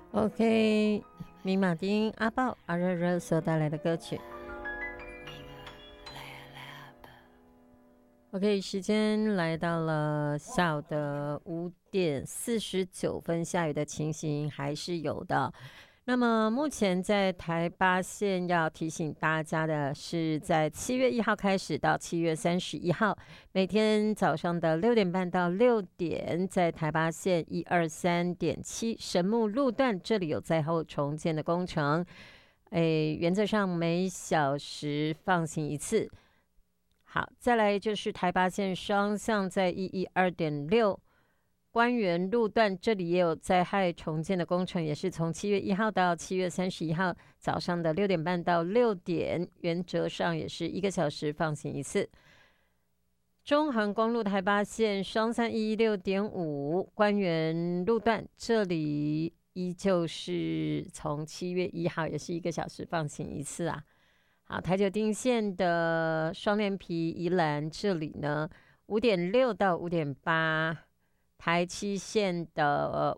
OK，明马丁、阿豹、阿热热所带来的歌曲。OK，时间来到了下午的5点49分，下雨的情形还是有的。那么目前在台八线要提醒大家的是，在7月1号开始到7月31号，每天早上的6点半到6点，在台八线123.7神木路段这里有灾后重建的工程，原则上每小时放行一次。好，再来就是台八线双向在112.6官园路段，这里也有灾害重建的工程，也是从7月1号到7月31号早上的6点半到6点，原则上也是1个小时放行一次。中横公路台八线双向116.5官园路段，这里依旧是从7月1号也是1个小时放行一次啊。好，台九丁线的双连皮宜兰这里呢，5.6到5.8，台七线的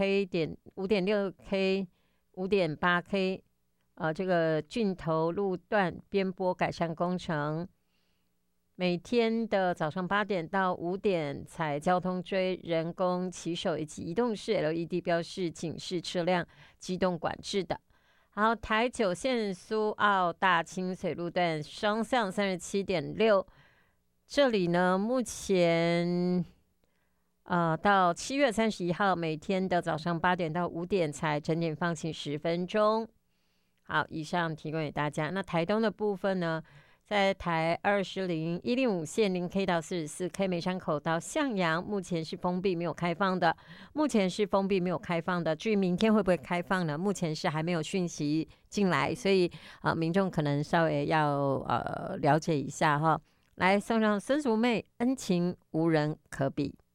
5.6K、5.8K，这个郡头路段边坡改善工程，每天的早上8点到5点采交通锥、人工骑手以及移动式 LED 标示警示车辆机动管制的。好，台九线苏澳大清水路段双向37.6，这里呢目前到7月31号每天的早上8点到5点才整点放行10分钟。好，以上提供给大家。那台东的部分呢，在台20105线0K 到44K 梅山口到向阳，目前是封闭没有开放的。至于明天会不会开放呢？目前是还没有讯息进来，所以民众可能稍微要了解一下哈。来送上孙淑妹，恩情无人可比。